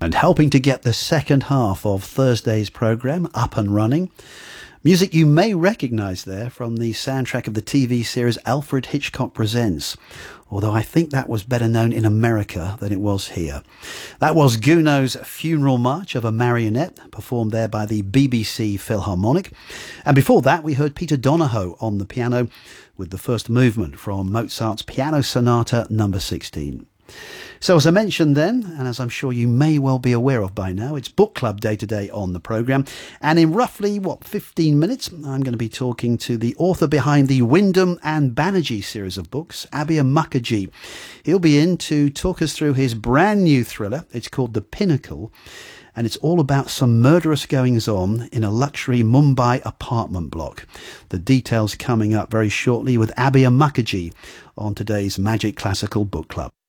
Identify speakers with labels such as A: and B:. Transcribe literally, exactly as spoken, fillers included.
A: And helping to get the second half of Thursday's programme up and running, music you may recognise there from the soundtrack of the T V series Alfred Hitchcock Presents, although I think that was better known in America than it was here. That was Gounod's Funeral March of a Marionette, performed there by the B B C Philharmonic. And before that, we heard Peter Donahoe on the piano with the first movement from Mozart's Piano Sonata number sixteen. So as I mentioned then, and as I'm sure you may well be aware of by now, it's Book Club Day today on the programme. And in roughly, what, fifteen minutes, I'm going to be talking to the author behind the Wyndham and Banerjee series of books, Abir Mukherjee. He'll be in to talk us through his brand new thriller. It's called The Pinnacle, and it's all about some murderous goings-on in a luxury Mumbai apartment block. The details coming up very shortly with Abir Mukherjee on today's Magic Classical Book Club.